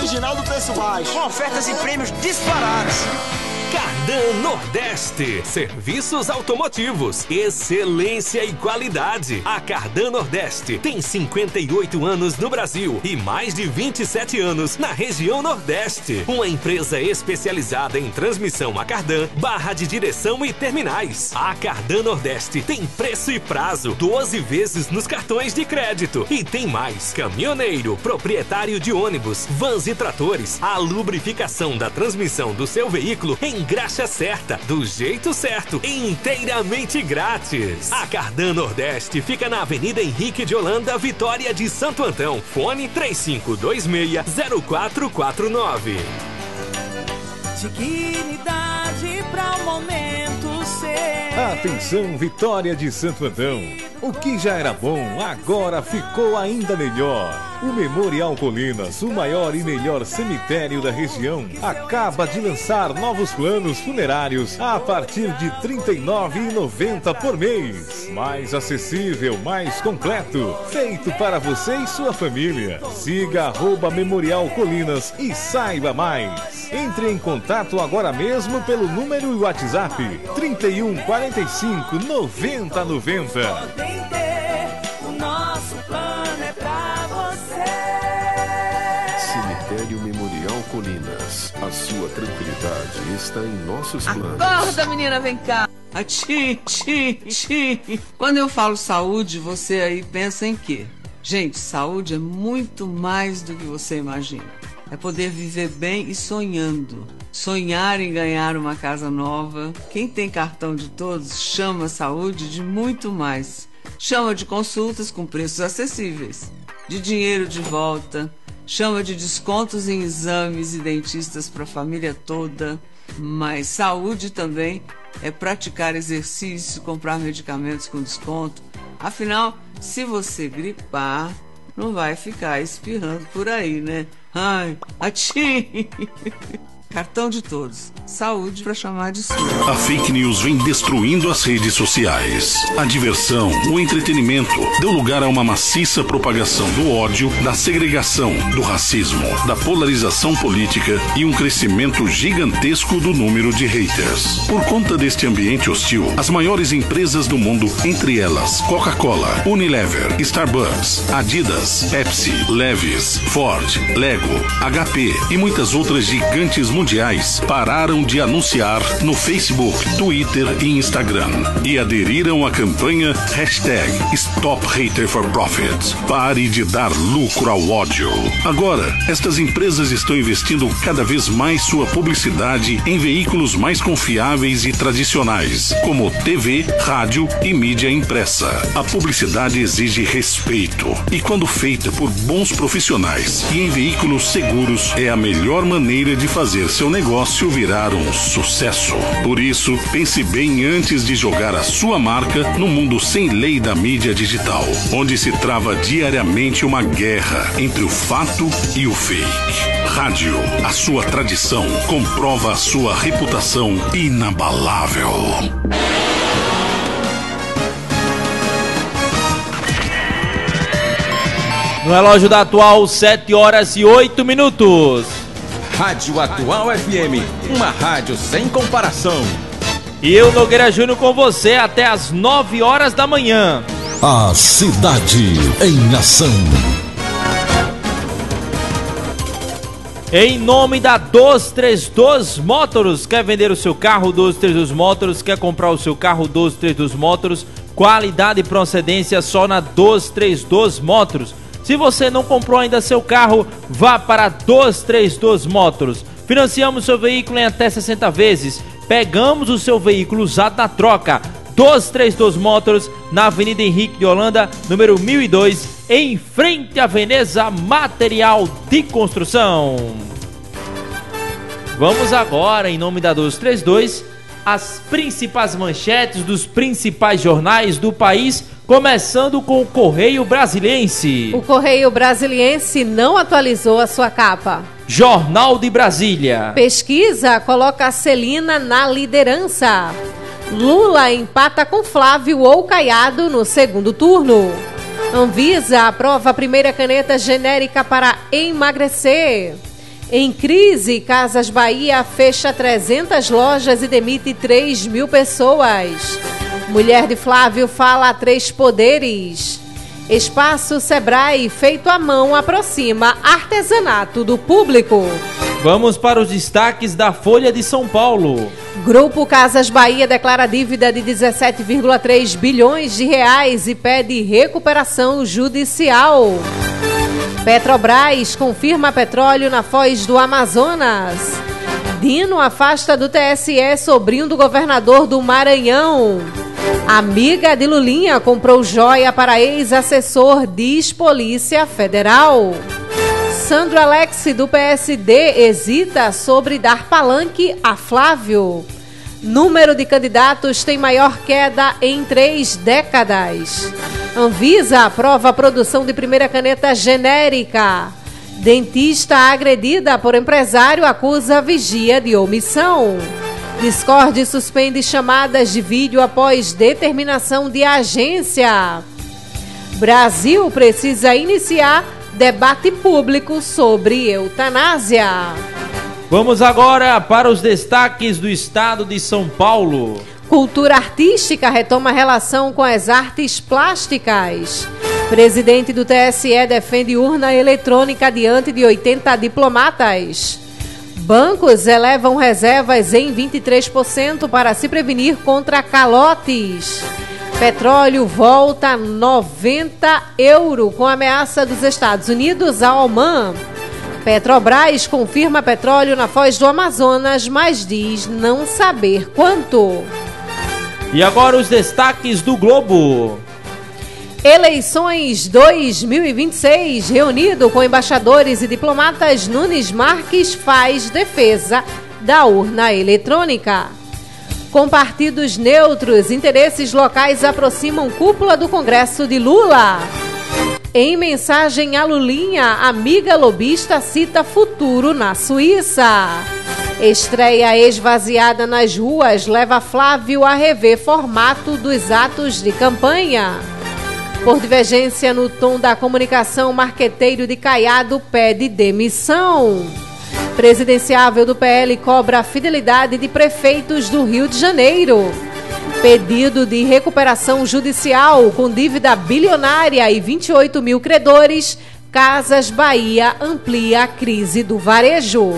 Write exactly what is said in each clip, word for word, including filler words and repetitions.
original do preço baixo. Com ofertas e prêmios disparados. Cardan Nordeste, serviços automotivos, excelência e qualidade. A Cardan Nordeste tem cinquenta e oito anos no Brasil e mais de vinte e sete anos na região Nordeste. Uma empresa especializada em transmissão a cardan, barra de direção e terminais. A Cardan Nordeste tem preço e prazo, doze vezes nos cartões de crédito. E tem mais, caminhoneiro, proprietário de ônibus, vans e tratores. A lubrificação da transmissão do seu veículo em graxa certa, do jeito certo, inteiramente grátis. A Cardan Nordeste fica na Avenida Henrique de Holanda, Vitória de Santo Antão. Fone três cinco dois seis, zero quatro quatro nove. Dignidade para o momento ser. Atenção, Vitória de Santo Antão. O que já era bom, agora ficou ainda melhor. O Memorial Colinas, o maior e melhor cemitério da região, acaba de lançar novos planos funerários a partir de trinta e nove reais e noventa centavos por mês. Mais acessível, mais completo, feito para você e sua família. Siga arroba Memorial Colinas e saiba mais. Entre em contato agora mesmo pelo número e WhatsApp trinta e um, quarenta e cinco, noventa, noventa. O nosso plano é pra você. Cemitério Memorial Colinas. A sua tranquilidade está em nossos planos. Acorda, menina, vem cá. Ati, ti, ti. Quando eu falo saúde, você aí pensa em quê? Gente, saúde é muito mais do que você imagina. É poder viver bem e sonhando. Sonhar em ganhar uma casa nova. Quem tem cartão de todos chama saúde de muito mais. Chama de consultas com preços acessíveis, de dinheiro de volta, chama de descontos em exames e dentistas para a família toda. Mas saúde também é praticar exercício, comprar medicamentos com desconto. Afinal, se você gripar, não vai ficar espirrando por aí, né? Ai, ati! Cartão de todos. Saúde para chamar de sua. A fake news vem destruindo as redes sociais. A diversão, o entretenimento deu lugar a uma maciça propagação do ódio, da segregação, do racismo, da polarização política e um crescimento gigantesco do número de haters. Por conta deste ambiente hostil, as maiores empresas do mundo, entre elas Coca-Cola, Unilever, Starbucks, Adidas, Pepsi, Levi's, Ford, Lego, H P e muitas outras gigantes mundiais pararam de anunciar no Facebook, Twitter e Instagram e aderiram à campanha hashtag Stop Hater for Profit. Pare de dar lucro ao ódio. Agora, estas empresas estão investindo cada vez mais sua publicidade em veículos mais confiáveis e tradicionais, como T V, rádio e mídia impressa. A publicidade exige respeito e, quando feita por bons profissionais e em veículos seguros, é a melhor maneira de fazer seu negócio virar um sucesso. Por isso, pense bem antes de jogar a sua marca no mundo sem lei da mídia digital, onde se trava diariamente uma guerra entre o fato e o fake. Rádio, a sua tradição, comprova a sua reputação inabalável. No relógio da Atual, sete horas e oito minutos. Rádio Atual F M, uma rádio sem comparação. E eu, Nogueira Júnior, com você até as nove horas da manhã. A cidade em ação. Em nome da dois três dois Motors, quer vender o seu carro? dois três dois Motors, quer comprar o seu carro? dois três dois Motors, qualidade e procedência só na dois três dois Motors. Se você não comprou ainda seu carro, vá para dois três dois Motors. Financiamos seu veículo em até sessenta vezes. Pegamos o seu veículo usado na troca. dois três dois Motors, na Avenida Henrique de Holanda, número mil e dois, em frente à Veneza Material de Construção. Vamos agora, em nome da dois três dois, as principais manchetes dos principais jornais do país, começando com o Correio Brasiliense. O Correio Brasiliense não atualizou a sua capa. Jornal de Brasília. Pesquisa coloca a Celina na liderança. Lula empata com Flávio ou Caiado no segundo turno. Anvisa aprova a primeira caneta genérica para emagrecer. Em crise, Casas Bahia fecha trezentas lojas e demite três mil pessoas. Mulher de Flávio fala a três poderes. Espaço Sebrae feito à mão aproxima artesanato do público. Vamos para os destaques da Folha de São Paulo. Grupo Casas Bahia declara dívida de dezessete vírgula três bilhões de reais e pede recuperação judicial. Petrobras confirma petróleo na foz do Amazonas. Dino afasta do T S E sobrinho do governador do Maranhão. Amiga de Lulinha comprou joia para ex-assessor, diz Polícia Federal. Sandro Alex, do P S D, hesita sobre dar palanque a Flávio. Número de candidatos tem maior queda em três décadas. Anvisa aprova a produção de primeira caneta genérica. Dentista agredida por empresário acusa vigia de omissão. Discord suspende chamadas de vídeo após determinação de agência. Brasil precisa iniciar debate público sobre eutanásia. Vamos agora para os destaques do estado de São Paulo. Cultura artística retoma relação com as artes plásticas. Presidente do T S E defende urna eletrônica diante de oitenta diplomatas. Bancos elevam reservas em vinte e três por cento para se prevenir contra calotes. Petróleo volta a noventa euros com ameaça dos Estados Unidos ao Oman. Petrobras confirma petróleo na foz do Amazonas, mas diz não saber quanto. E agora os destaques do Globo. Eleições dois mil e vinte e seis, reunido com embaixadores e diplomatas, Nunes Marques faz defesa da urna eletrônica. Com partidos neutros, interesses locais aproximam cúpula do Congresso de Lula. Em mensagem a Lulinha, amiga lobista cita futuro na Suíça. Estreia esvaziada nas ruas leva Flávio a rever formato dos atos de campanha. Por divergência no tom da comunicação, marqueteiro de Caiado pede demissão. Presidenciável do P L cobra a fidelidade de prefeitos do Rio de Janeiro. Pedido de recuperação judicial com dívida bilionária e vinte e oito mil credores. Casas Bahia amplia a crise do varejo.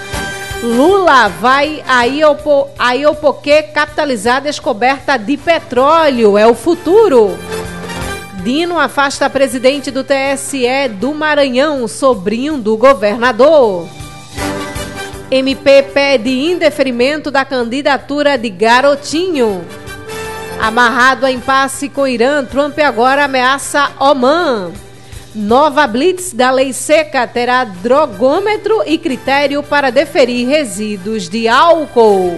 Lula vai a Iopo, a Iopoquê capitalizar descoberta de petróleo. É o futuro. Dino afasta presidente do T S E do Maranhão, sobrinho do governador. M P pede indeferimento da candidatura de Garotinho. Amarrado a impasse com Irã, Trump agora ameaça Oman. Nova blitz da lei seca terá drogômetro e critério para deferir resíduos de álcool.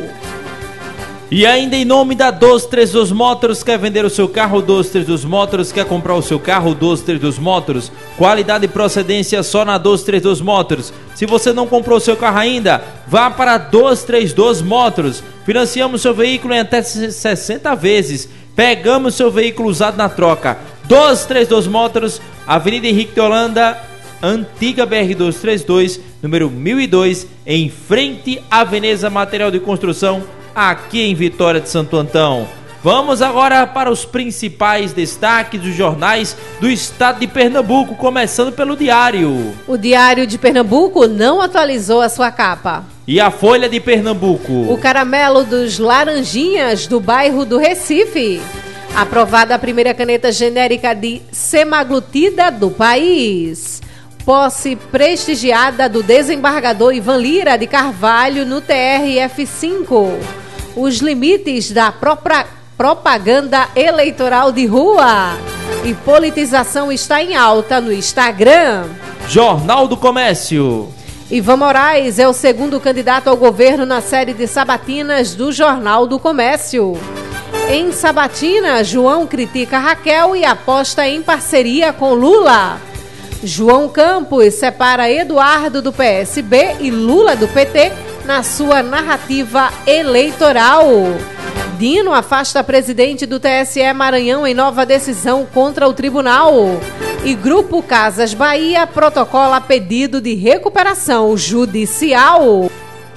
E ainda em nome da Dois três dois Motors, quer vender o seu carro? Dois três dois Motors, quer comprar o seu carro? Dois três dois Motors. Qualidade e procedência só na Dois três dois Motors. Se você não comprou o seu carro ainda, vá para Dois três dois Motors. Financiamos seu veículo em até sessenta vezes. Pegamos seu veículo usado na troca. Dois três dois Motors, Avenida Henrique de Holanda, antiga B R duzentos e trinta e dois, número mil e dois, em frente à Veneza Material de Construção, aqui em Vitória de Santo Antão. Vamos agora para os principais destaques dos jornais do estado de Pernambuco, começando pelo Diário. O Diário de Pernambuco não atualizou a sua capa. E a Folha de Pernambuco? O caramelo dos Laranjinhas do bairro do Recife. Aprovada a primeira caneta genérica de semaglutida do país. Posse prestigiada do desembargador Ivan Lira de Carvalho no T R F cinco. Os limites da própria propaganda eleitoral de rua. E politização está em alta no Instagram. Jornal do Comércio. Ivan Moraes é o segundo candidato ao governo na série de sabatinas do Jornal do Comércio. Em sabatina, João critica Raquel e aposta em parceria com Lula. João Campos separa Eduardo do P S B e Lula do P T na sua narrativa eleitoral. Dino afasta presidente do T S E Maranhão em nova decisão contra o tribunal. E Grupo Casas Bahia protocola pedido de recuperação judicial.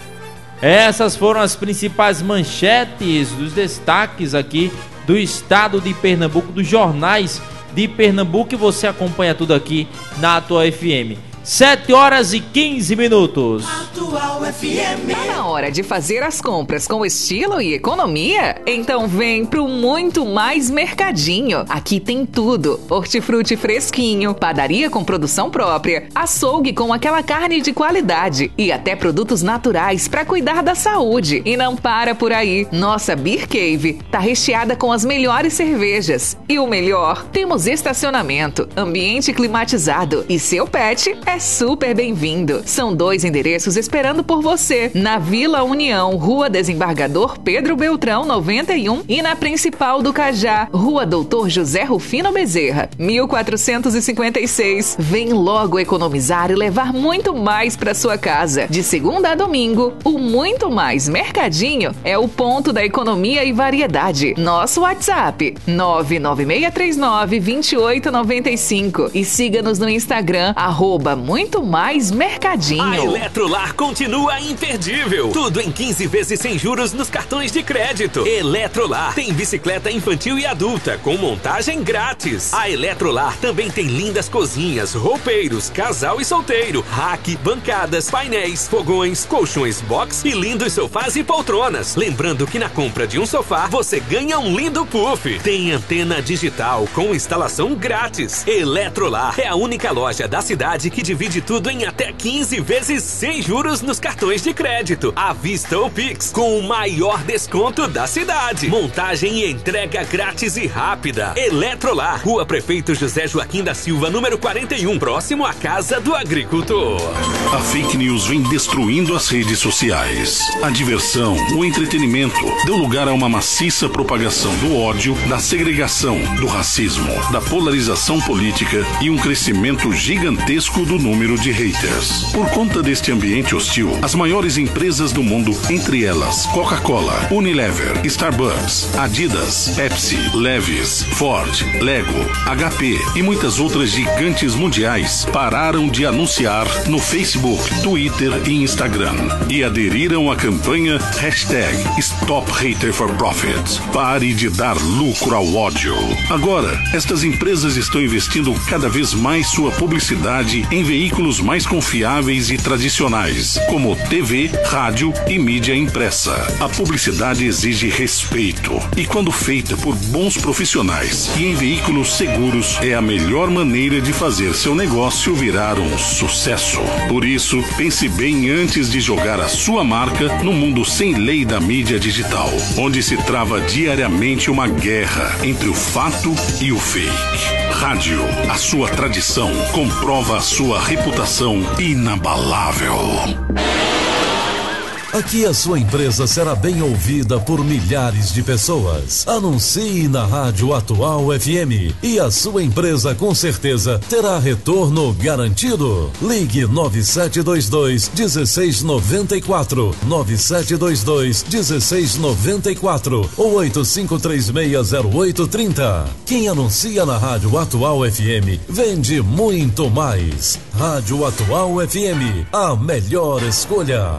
Essas foram as principais manchetes dos destaques aqui do estado de Pernambuco, dos jornais de Pernambuco, e você acompanha tudo aqui na Atual F M. sete horas e quinze minutos. Atual F M. Tá na hora de fazer as compras com estilo e economia? Então vem pro Muito Mais Mercadinho. Aqui tem tudo: hortifruti fresquinho, padaria com produção própria, açougue com aquela carne de qualidade e até produtos naturais para cuidar da saúde. E não para por aí. Nossa Beer Cave tá recheada com as melhores cervejas. E o melhor, temos estacionamento, ambiente climatizado e seu pet é super bem-vindo. São dois endereços esperando por você: na Vila União, Rua Desembargador Pedro Beltrão noventa e um, e na Principal do Cajá, Rua Doutor José Rufino Bezerra, mil quatrocentos e cinquenta e seis. Vem logo economizar e levar muito mais para sua casa. De segunda a domingo, o Muito Mais Mercadinho é o ponto da economia e variedade. Nosso WhatsApp nove nove seis três nove, dois oito nove cinco e siga-nos no Instagram arroba Muito Mais Mercadinho. A Eletrolar continua imperdível. Tudo em quinze vezes sem juros nos cartões de crédito. Eletrolar tem bicicleta infantil e adulta com montagem grátis. A Eletrolar também tem lindas cozinhas, roupeiros, casal e solteiro, rack, bancadas, painéis, fogões, colchões box e lindos sofás e poltronas. Lembrando que na compra de um sofá você ganha um lindo puff. Tem antena digital com instalação grátis. Eletrolar é a única loja da cidade que divide tudo em até quinze vezes sem juros nos cartões de crédito, à vista ou Pix, com o maior desconto da cidade. Montagem e entrega grátis e rápida. Eletrolar, Rua Prefeito José Joaquim da Silva, número quarenta e um, próximo à Casa do Agricultor. A fake news vem destruindo as redes sociais. A diversão, o entretenimento deu lugar a uma maciça propagação do ódio, da segregação, do racismo, da polarização política e um crescimento gigantesco do número de haters. Por conta deste ambiente hostil, as maiores empresas do mundo, entre elas Coca-Cola, Unilever, Starbucks, Adidas, Pepsi, Levi's, Ford, Lego, H P e muitas outras gigantes mundiais, pararam de anunciar no Facebook, Twitter e Instagram e aderiram à campanha hashtag Stop Hater for Profit. Pare de dar lucro ao ódio. Agora, estas empresas estão investindo cada vez mais sua publicidade em veículos mais confiáveis e tradicionais, como T V, rádio e mídia impressa. A publicidade exige respeito e, quando feita por bons profissionais e em veículos seguros, é a melhor maneira de fazer seu negócio virar um sucesso. Por isso, pense bem antes de jogar a sua marca no mundo sem lei da mídia digital, onde se trava diariamente uma guerra entre o fato e o fake. Rádio, a sua tradição comprova a sua reputação inabalável. Aqui a sua empresa será bem ouvida por milhares de pessoas. Anuncie na Rádio Atual F M e a sua empresa com certeza terá retorno garantido. Ligue nove sete dois dois, um seis nove quatro, nove sete dois dois, um seis nove quatro ou oito cinco três seis zero oito três zero. Quem anuncia na Rádio Atual F M vende muito mais. Rádio Atual F M, a melhor escolha.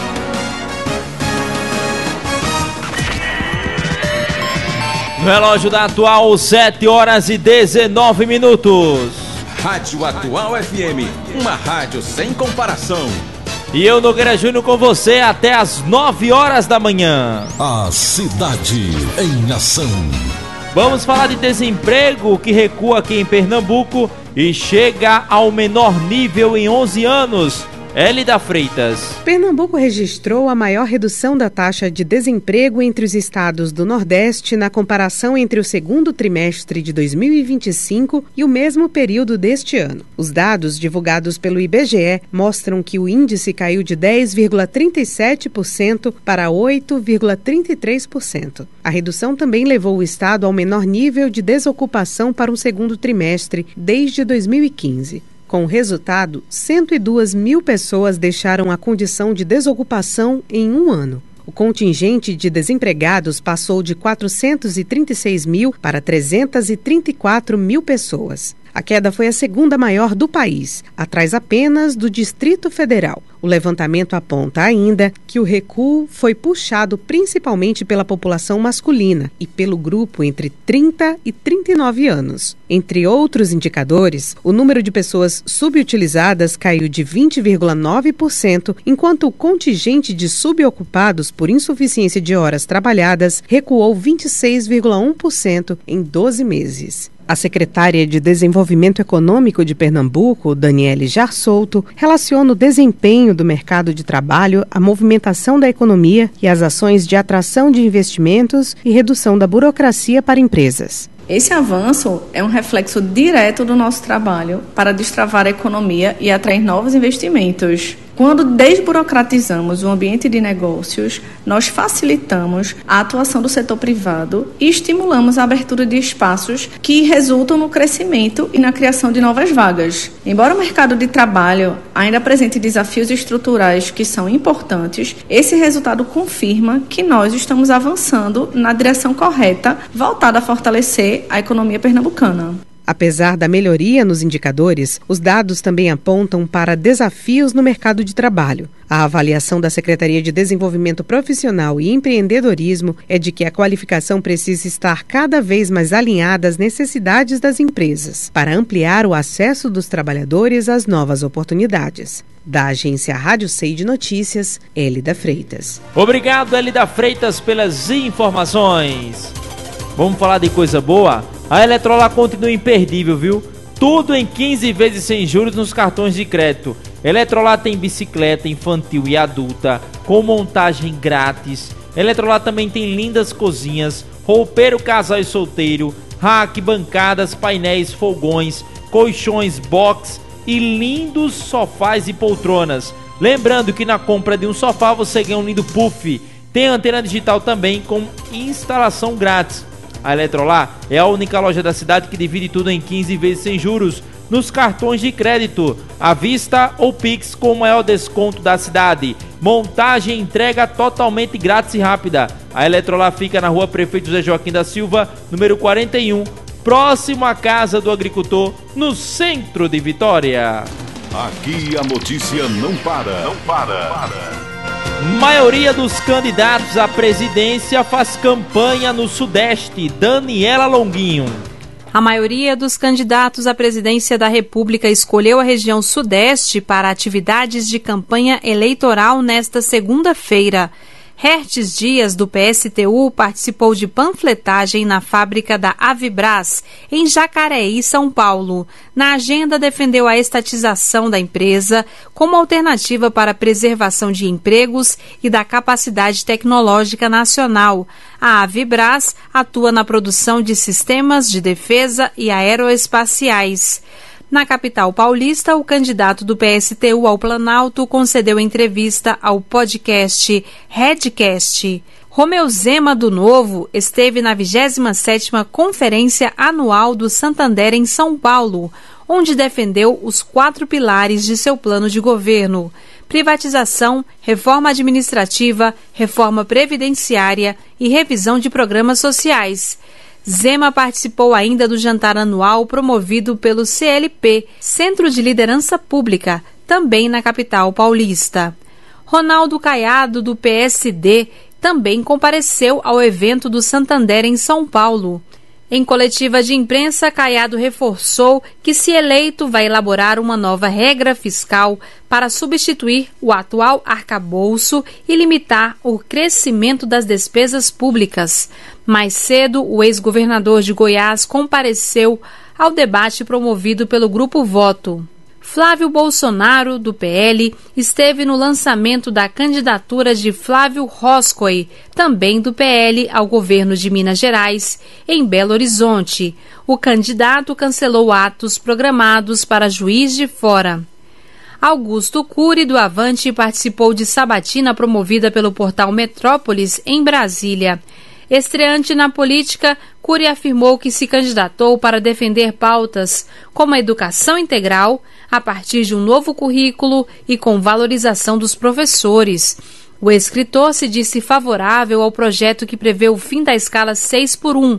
No relógio da Atual, sete horas e dezenove minutos. Rádio Atual F M, uma rádio sem comparação. E eu, Nogueira Júnior, com você até as nove horas da manhã. A cidade em ação. Vamos falar de desemprego que recua aqui em Pernambuco e chega ao menor nível em onze anos. Hélida Freitas. Pernambuco registrou a maior redução da taxa de desemprego entre os estados do Nordeste na comparação entre o segundo trimestre de dois mil e vinte e cinco e o mesmo período deste ano. Os dados divulgados pelo I B G E mostram que o índice caiu de dez vírgula trinta e sete por cento para oito vírgula trinta e três por cento. A redução também levou o estado ao menor nível de desocupação para um segundo trimestre desde dois mil e quinze. Com o resultado, cento e duas mil pessoas deixaram a condição de desocupação em um ano. O contingente de desempregados passou de quatrocentos e trinta e seis mil para trezentos e trinta e quatro mil pessoas. A queda foi a segunda maior do país, atrás apenas do Distrito Federal. O levantamento aponta ainda que o recuo foi puxado principalmente pela população masculina e pelo grupo entre trinta e trinta e nove anos. Entre outros indicadores, o número de pessoas subutilizadas caiu de vinte vírgula nove por cento, enquanto o contingente de subocupados por insuficiência de horas trabalhadas recuou vinte e seis vírgula um por cento em doze meses. A secretária de Desenvolvimento Econômico de Pernambuco, Daniele Jarsouto, relaciona o desempenho do mercado de trabalho, a movimentação da economia e as ações de atração de investimentos e redução da burocracia para empresas. Esse avanço é um reflexo direto do nosso trabalho para destravar a economia e atrair novos investimentos. Quando desburocratizamos o ambiente de negócios, nós facilitamos a atuação do setor privado e estimulamos a abertura de espaços que resultam no crescimento e na criação de novas vagas. Embora o mercado de trabalho ainda apresente desafios estruturais que são importantes, esse resultado confirma que nós estamos avançando na direção correta, voltada a fortalecer a economia pernambucana. Apesar da melhoria nos indicadores, os dados também apontam para desafios no mercado de trabalho. A avaliação da Secretaria de Desenvolvimento Profissional e Empreendedorismo é de que a qualificação precisa estar cada vez mais alinhada às necessidades das empresas, para ampliar o acesso dos trabalhadores às novas oportunidades. Da agência Rádio Sei de Notícias, Elida Freitas. Obrigado, Elida Freitas, pelas informações. Vamos falar de coisa boa? A Eletrolar continua imperdível, viu? Tudo em quinze vezes sem juros nos cartões de crédito. Eletrolar tem bicicleta infantil e adulta, com montagem grátis. Eletrolar também tem lindas cozinhas, roupeiro casal e solteiro, rack, bancadas, painéis, fogões, colchões, box e lindos sofás e poltronas. Lembrando que na compra de um sofá você ganha um lindo puff. Tem antena digital também com instalação grátis. A Eletrolar é a única loja da cidade que divide tudo em quinze vezes sem juros nos cartões de crédito, à vista ou Pix com o maior desconto da cidade. Montagem e entrega totalmente grátis e rápida. A Eletrolar fica na rua Prefeito José Joaquim da Silva, número quarenta e um, próximo à Casa do Agricultor, no centro de Vitória. Aqui a notícia não para. Não para. para. Maioria dos candidatos à presidência faz campanha no Sudeste. Daniela Longuinho. A maioria dos candidatos à presidência da República escolheu a região Sudeste para atividades de campanha eleitoral nesta segunda-feira. Hertes Dias, do P S T U, participou de panfletagem na fábrica da Avibras, em Jacareí, São Paulo. Na agenda, defendeu a estatização da empresa como alternativa para a preservação de empregos e da capacidade tecnológica nacional. A Avibras atua na produção de sistemas de defesa e aeroespaciais. Na capital paulista, o candidato do P S T U ao Planalto concedeu entrevista ao podcast Redcast. Romeu Zema, do Novo, esteve na vigésima sétima Conferência Anual do Santander em São Paulo, onde defendeu os quatro pilares de seu plano de governo: privatização, reforma administrativa, reforma previdenciária e revisão de programas sociais. Zema participou ainda do jantar anual promovido pelo C L P, Centro de Liderança Pública, também na capital paulista. Ronaldo Caiado, do P S D, também compareceu ao evento do Santander em São Paulo. Em coletiva de imprensa, Caiado reforçou que, se eleito, vai elaborar uma nova regra fiscal para substituir o atual arcabouço e limitar o crescimento das despesas públicas. Mais cedo, o ex-governador de Goiás compareceu ao debate promovido pelo Grupo Voto. Flávio Bolsonaro, do P L, esteve no lançamento da candidatura de Flávio Roscoe, também do P L, ao governo de Minas Gerais, em Belo Horizonte. O candidato cancelou atos programados para Juiz de Fora. Augusto Cury, do Avante, participou de sabatina promovida pelo portal Metrópolis, em Brasília. Estreante na política, Cury afirmou que se candidatou para defender pautas como a educação integral, a partir de um novo currículo e com valorização dos professores. O escritor se disse favorável ao projeto que prevê o fim da escala seis por um.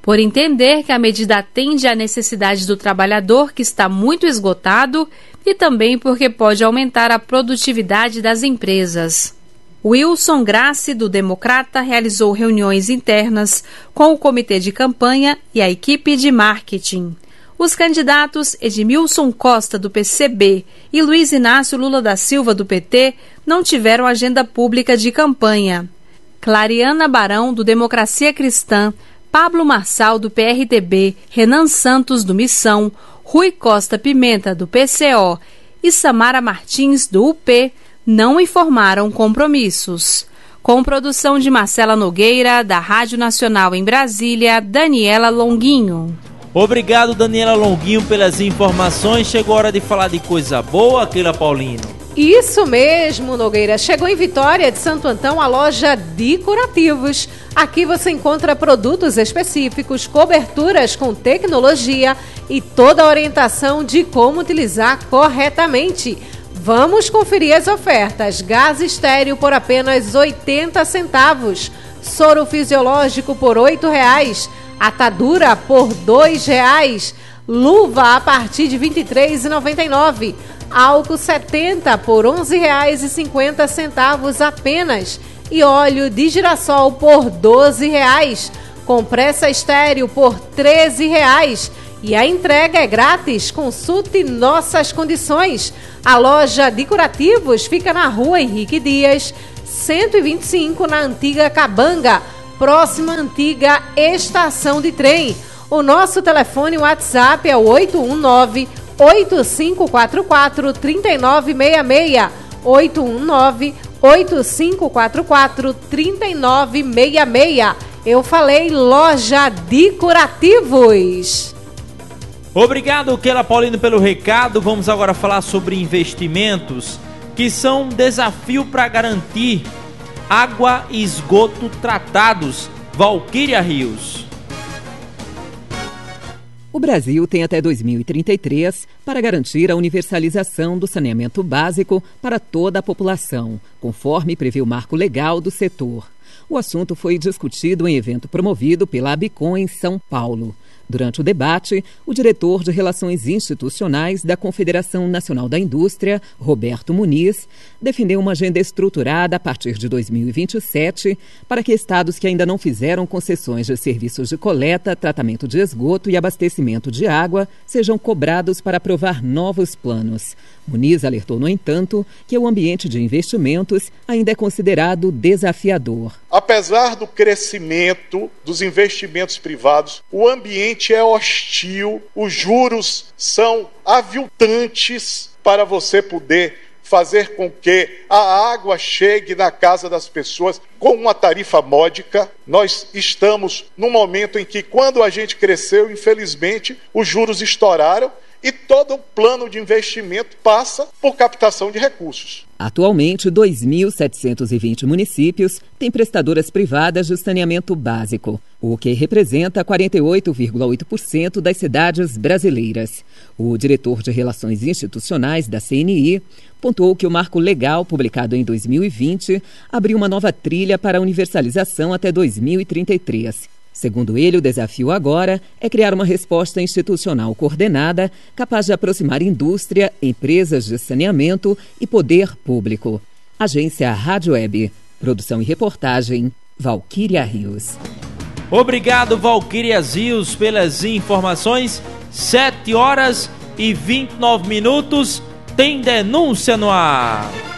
por entender que a medida atende à necessidade do trabalhador que está muito esgotado e também porque pode aumentar a produtividade das empresas. Wilson Grassi, do Democrata, realizou reuniões internas com o comitê de campanha e a equipe de marketing. Os candidatos Edmilson Costa, do P C B, e Luiz Inácio Lula da Silva, do P T, não tiveram agenda pública de campanha. Clariana Barão, do Democracia Cristã, Pablo Marçal, do P R T B, Renan Santos, do Missão, Rui Costa Pimenta, do P C O e Samara Martins, do U P, não informaram compromissos. Com produção de Marcela Nogueira, da Rádio Nacional em Brasília, Daniela Longuinho. Obrigado, Daniela Longuinho, pelas informações. Chegou a hora de falar de coisa boa, Keila Paulino. Isso mesmo, Nogueira. Chegou em Vitória de Santo Antão a loja Decorativos. Aqui você encontra produtos específicos, coberturas com tecnologia e toda a orientação de como utilizar corretamente. Vamos conferir as ofertas. Gás estéreo por apenas oitenta centavos. Soro fisiológico por oito reais. Atadura por dois reais. Luva a partir de vinte e três reais e noventa e nove centavos. Álcool setenta por onze reais e cinquenta centavos apenas. E óleo de girassol por doze reais. Compressa estéreo por treze reais. E a entrega é grátis. Consulte nossas condições. A loja Decorativos fica na rua Henrique Dias, cento e vinte e cinco, na Antiga Cabanga, próxima à antiga estação de trem. O nosso telefone WhatsApp é o oito um nove, oito cinco quatro quatro, três nove seis seis. oito um nove, oito cinco quatro quatro, três nove seis seis. Eu falei loja Decorativos. Obrigado, Keila Paulino, pelo recado. Vamos agora falar sobre investimentos que são um desafio para garantir água e esgoto tratados. Valquíria Rios. O Brasil tem até dois mil e trinta e três para garantir a universalização do saneamento básico para toda a população, conforme prevê o marco legal do setor. O assunto foi discutido em evento promovido pela ABICOM em São Paulo. Durante o debate, o diretor de Relações Institucionais da Confederação Nacional da Indústria, Roberto Muniz, defendeu uma agenda estruturada a partir de dois mil e vinte e sete para que estados que ainda não fizeram concessões de serviços de coleta, tratamento de esgoto e abastecimento de água sejam cobrados para aprovar novos planos. Muniz alertou, no entanto, que o ambiente de investimentos ainda é considerado desafiador. Apesar do crescimento dos investimentos privados, o ambiente é hostil, os juros são aviltantes para você poder fazer com que a água chegue na casa das pessoas com uma tarifa módica. Nós estamos num momento em que, quando a gente cresceu, infelizmente, os juros estouraram e todo o plano de investimento passa por captação de recursos. Atualmente, dois mil setecentos e vinte municípios têm prestadoras privadas de saneamento básico, o que representa quarenta e oito vírgula oito por cento das cidades brasileiras. O diretor de Relações Institucionais da C N I pontuou que o marco legal, publicado em dois mil e vinte, abriu uma nova trilha para a universalização até dois mil e trinta e três. Segundo ele, o desafio agora é criar uma resposta institucional coordenada, capaz de aproximar indústria, empresas de saneamento e poder público. Agência Rádio Web. Produção e reportagem, Valquíria Rios. Obrigado, Valquíria Rios, pelas informações. sete horas e vinte e nove minutos. Tem denúncia no ar.